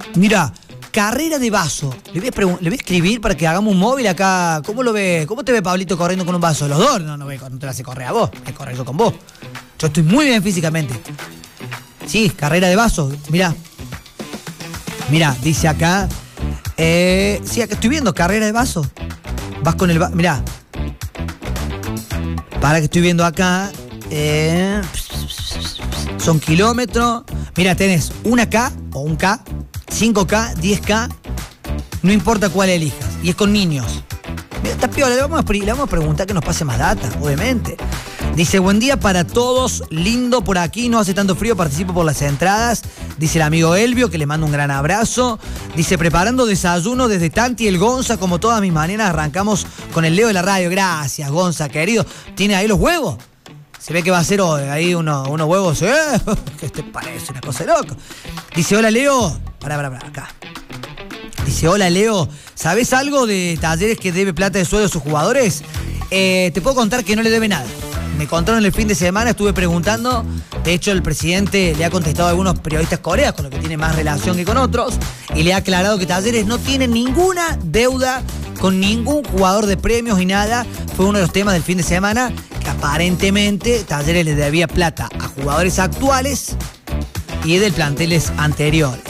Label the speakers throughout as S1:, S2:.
S1: Mira, carrera de vaso. Le voy a escribir para que hagamos un móvil acá. ¿Cómo lo ve? ¿Cómo te ve Pablito corriendo con un vaso? Los dos no te la hace correr a vos, me correr yo con vos. Yo estoy muy bien físicamente. Sí, carrera de vaso. Mirá, dice acá. Sí, acá estoy viendo carrera de vaso. Vas con el vaso. Mirá. Para que estoy viendo acá. Son kilómetros. Mira, tenés una K o un K, 5K, 10K. No importa cuál elijas. Y es con niños. Mira, está piola. Le vamos a preguntar que nos pase más data, obviamente. Dice, buen día para todos, lindo por aquí, no hace tanto frío, participo por las entradas. Dice el amigo Elvio, que le mando un gran abrazo. Dice, preparando desayuno desde Tanti el Gonza, como todas mis mañanas arrancamos con el Leo de la radio. Gracias, Gonza, querido. ¿Tiene ahí los huevos? Se ve que va a ser hoy, ahí unos huevos. ¿Qué te parece? Una cosa de loco. Dice, hola Leo. Pará, acá. Dice, hola Leo, ¿sabés algo de Talleres que debe plata de sueldo a sus jugadores? Te puedo contar que no le debe nada. Me contaron el fin de semana, estuve preguntando. De hecho, el presidente le ha contestado a algunos periodistas coreanos, con los que tiene más relación que con otros, y le ha aclarado que Talleres no tiene ninguna deuda con ningún jugador de premios y nada. Fue uno de los temas del fin de semana, que aparentemente Talleres le debía plata a jugadores actuales y de planteles anteriores.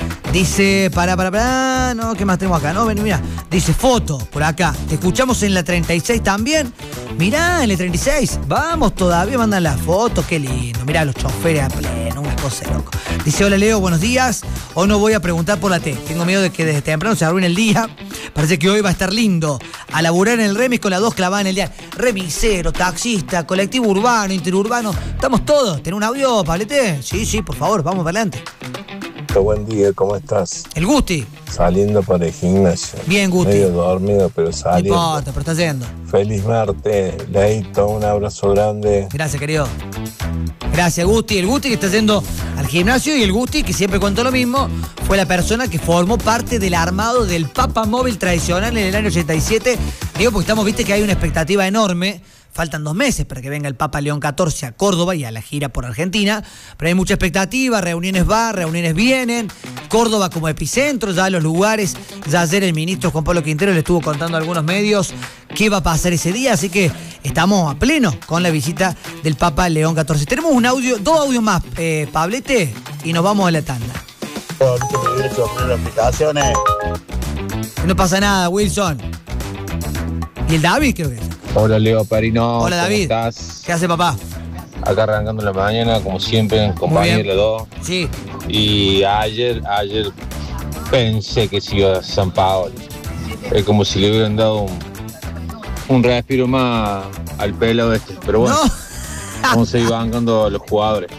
S1: Dice, no, ¿qué más tenemos acá? No, ven, mira, dice foto por acá. Te escuchamos en la 36 también. Mirá, en la 36. Vamos, todavía mandan la foto, qué lindo. Mirá, los choferes a pleno, una cosa de loco. Dice, hola Leo, buenos días. Hoy no voy a preguntar por la T. Tengo miedo de que desde temprano se arruine el día. Parece que hoy va a estar lindo. A laburar en el remis con las 2 clavadas en el día. Remisero, taxista, colectivo urbano, interurbano. Estamos todos. ¿Tenés un audio, Pablete? Sí, por favor, vamos para adelante.
S2: Buen día, ¿cómo estás?
S1: El Gusti.
S2: Saliendo para el gimnasio.
S1: Bien, Gusti.
S2: Medio dormido, pero saliendo.
S1: No importa, pero estás yendo.
S2: Feliz martes, Leito, un abrazo grande.
S1: Gracias, querido. Gracias, Gusti. El Gusti que está yendo al gimnasio y el Gusti que siempre cuenta lo mismo, fue la persona que formó parte del armado del Papa Móvil tradicional en el año 87. Digo, porque viste que hay una expectativa enorme. Faltan 2 meses para que venga el Papa León XIV a Córdoba y a la gira por Argentina, pero hay mucha expectativa, reuniones reuniones vienen, Córdoba como epicentro, ya los lugares, ya ayer el ministro Juan Pablo Quintero le estuvo contando a algunos medios qué va a pasar ese día, así que estamos a pleno con la visita del Papa León XIV. Tenemos 2 audios más, Pablete, y nos vamos a la tanda. No pasa nada, Wilson. ¿Y el David creo que es?
S3: Hola Leo Parino.
S1: Hola David.
S3: ¿Cómo estás?
S1: ¿Qué hace papá?
S3: Acá arrancando la mañana, como siempre, en compañía de los dos.
S1: Sí.
S3: Y ayer pensé que se iba a San Paolo. Es como si le hubieran dado un respiro más al pelo este. Pero bueno, vamos a ir bancando a los jugadores.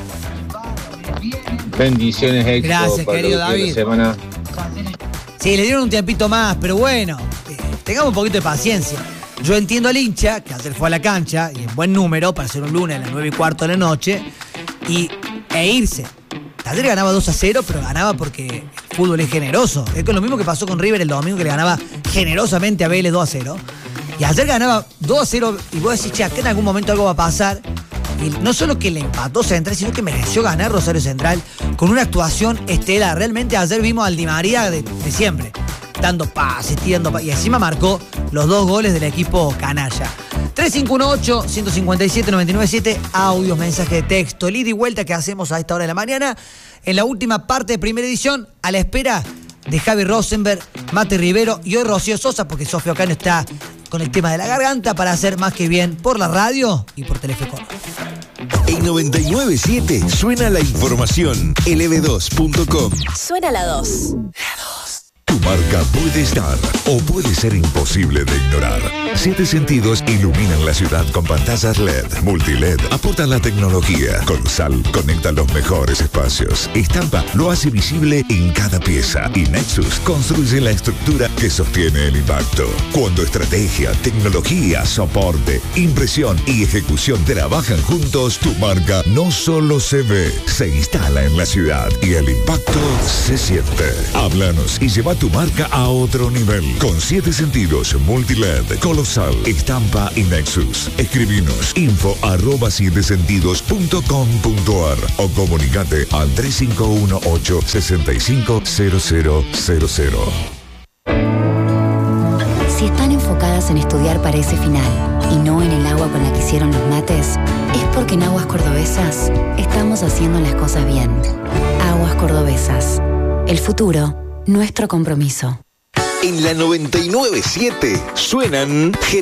S3: Bendiciones, éxito.
S1: Gracias,
S3: para
S1: querido David.
S3: La semana.
S1: Sí, le dieron un tiempito más, pero bueno, tengamos un poquito de paciencia. Yo entiendo al hincha, que ayer fue a la cancha, y en buen número, para ser un lunes a las 9:15 de la noche, e irse. Ayer ganaba 2-0, pero ganaba porque el fútbol es generoso. Es lo mismo que pasó con River el domingo, que le ganaba generosamente a Vélez 2-0. Y ayer ganaba 2-0, y vos decís, che, acá en algún momento algo va a pasar. Y no solo que le empató Central, sino que mereció ganar Rosario Central con una actuación estelar. Realmente ayer vimos al Di María de siempre, dando pases, tirando pases, y encima marcó los 2 goles del equipo canalla. 3518-157-997, audios, mensajes de texto, el ida y vuelta que hacemos a esta hora de la mañana, en la última parte de primera edición, a la espera de Javi Rosenberg, Mate Rivero y hoy Rocío Sosa, porque Sofía Ocano está con el tema de la garganta para hacer más que bien por la radio y por Telefe Córdoba.
S4: En 99.7 suena la información. LB2.com.
S5: Suena la 2.
S4: Tu marca puede estar o puede ser imposible de ignorar. 7 sentidos iluminan la ciudad con pantallas LED, multiled, aportan la tecnología. Colosal conecta los mejores espacios. Estampa lo hace visible en cada pieza. Y Nexus construye la estructura que sostiene el impacto. Cuando estrategia, tecnología, soporte, impresión y ejecución trabajan juntos, tu marca no solo se ve, se instala en la ciudad y el impacto se siente. Háblanos y lleva tu tu marca a otro nivel. Con 7 sentidos, Multiled, Colosal, Estampa y Nexus. Escribinos info@sietesentidos.com.ar o comunicate al 3518-650000.
S5: Si están enfocadas en estudiar para ese final y no en el agua con la que hicieron los mates, es porque en Aguas Cordobesas estamos haciendo las cosas bien. Aguas Cordobesas. El futuro, nuestro compromiso.
S6: En la 99.7 suenan